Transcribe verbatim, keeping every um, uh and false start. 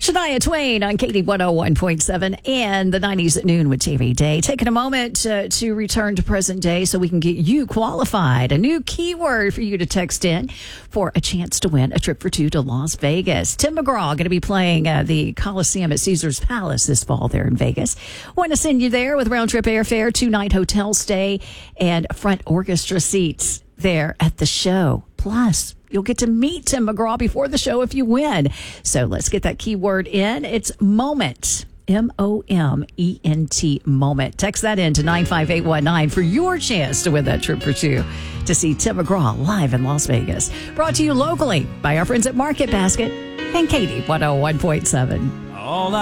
Shania Twain on Katie one oh one point seven and the nineties at noon with T V Day. Taking a moment uh, to return to present day so we can get you qualified. A new keyword for you to text in for a chance to win a trip for two to Las Vegas. Tim McGraw going to be playing uh, the Coliseum at Caesars Palace this fall there in Vegas. Want to send you there with round trip airfare, two night hotel stay, and front orchestra seats there at the show. Plus, you'll get to meet Tim McGraw before the show if you win. So let's get that keyword in. It's moment. M O M E N T, moment. Text that in to nine five eight one nine for your chance to win that trip for two to see Tim McGraw live in Las Vegas. Brought to you locally by our friends at Market Basket and Katie one oh one point seven. All